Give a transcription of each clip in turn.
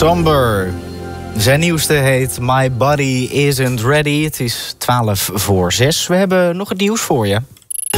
Somber. Zijn nieuwste heet My Body Isn't Ready. Het is 5:45. We hebben nog het nieuws voor je.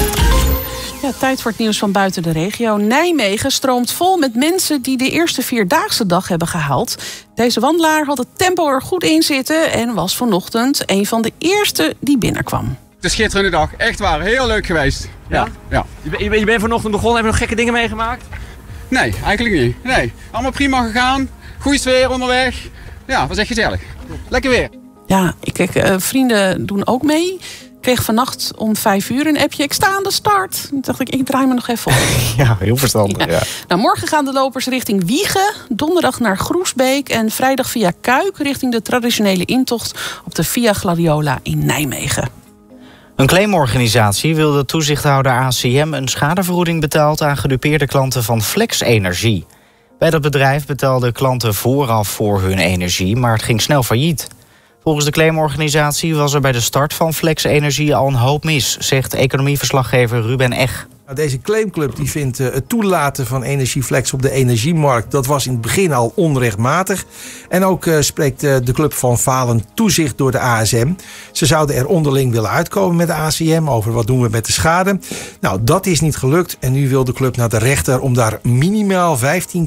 Ja, tijd voor het nieuws van buiten de regio. Nijmegen stroomt vol met mensen die de eerste vierdaagse dag hebben gehaald. Deze wandelaar had het tempo er goed in zitten en was vanochtend een van de eerste die binnenkwam. De schitterende dag, echt waar. Heel leuk geweest. Ja? Ja. Je bent vanochtend begonnen, heb je nog gekke dingen meegemaakt? Nee, eigenlijk niet. Nee, allemaal prima gegaan. Goeie sfeer onderweg. Ja, was echt gezellig. Lekker weer. Ja, vrienden doen ook mee. Ik kreeg vannacht om 5:00 een appje. Ik sta aan de start. Toen dacht ik draai me nog even op. Ja, heel verstandig. Ja. Nou, morgen gaan de lopers richting Wijchen. Donderdag naar Groesbeek. En vrijdag via Kuik richting de traditionele intocht op de Via Gladiola in Nijmegen. Een claimorganisatie wil dat toezichthouder ACM een schadevergoeding betaalt aan gedupeerde klanten van Flex Energie. Bij dat bedrijf betaalden klanten vooraf voor hun energie, maar het ging snel failliet. Volgens de claimorganisatie was er bij de start van Flex Energie al een hoop mis, zegt economieverslaggever Ruben Eg. Deze claimclub die vindt het toelaten van Energieflex op de energiemarkt, dat was in het begin al onrechtmatig. En ook spreekt de club van falen toezicht door de ASM. Ze zouden er onderling willen uitkomen met de ACM over wat doen we met de schade. Nou, dat is niet gelukt en nu wil de club naar de rechter om daar minimaal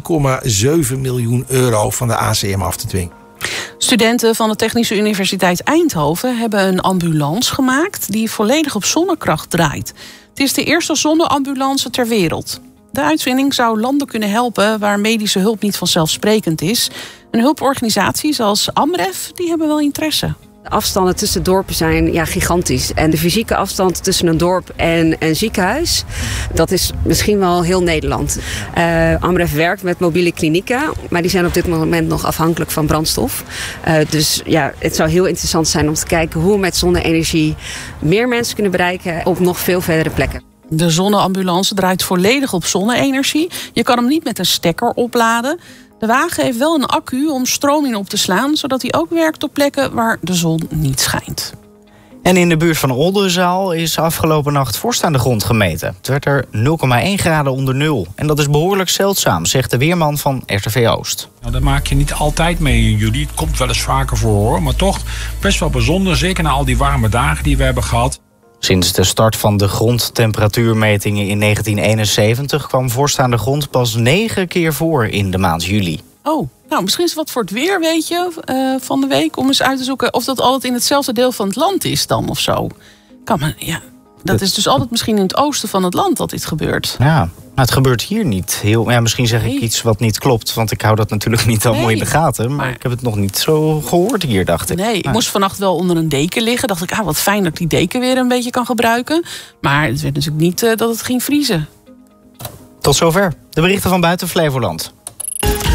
15,7 miljoen euro van de ACM af te dwingen. Studenten van de Technische Universiteit Eindhoven hebben een ambulance gemaakt die volledig op zonnekracht draait. Het is de eerste zonneambulance ter wereld. De uitvinding zou landen kunnen helpen waar medische hulp niet vanzelfsprekend is. Een hulporganisatie als Amref die hebben wel interesse. De afstanden tussen dorpen zijn gigantisch. En de fysieke afstand tussen een dorp en een ziekenhuis, dat is misschien wel heel Nederland. Amref werkt met mobiele klinieken, maar die zijn op dit moment nog afhankelijk van brandstof. Dus het zou heel interessant zijn om te kijken hoe we met zonne-energie meer mensen kunnen bereiken op nog veel verdere plekken. De zonneambulance draait volledig op zonne-energie. Je kan hem niet met een stekker opladen. De wagen heeft wel een accu om stroom in op te slaan, zodat hij ook werkt op plekken waar de zon niet schijnt. En in de buurt van Oldenzaal is afgelopen nacht vorst aan de grond gemeten. Het werd er 0,1 graden onder nul. En dat is behoorlijk zeldzaam, zegt de weerman van RTV Oost. Nou, dat maak je niet altijd mee in juli. Het komt wel eens vaker voor, hoor. Maar toch best wel bijzonder, zeker na al die warme dagen die we hebben gehad. Sinds de start van de grondtemperatuurmetingen in 1971 kwam vorst aan de grond pas 9 keer voor in de maand juli. Oh, nou misschien is het wat voor het weer, weet je, van de week. Om eens uit te zoeken of dat altijd in hetzelfde deel van het land is dan of zo. Dat is dus altijd misschien in het oosten van het land dat dit gebeurt. Ja, nou, het gebeurt hier niet heel. Ja, misschien zeg ik iets wat niet klopt, want ik hou dat natuurlijk niet allemaal in de gaten. Maar ik heb het nog niet zo gehoord hier, dacht ik. Nee, ik moest vannacht wel onder een deken liggen. Dacht ik, wat fijn dat ik die deken weer een beetje kan gebruiken. Maar het werd natuurlijk niet dat het ging vriezen. Tot zover de berichten van buiten Flevoland.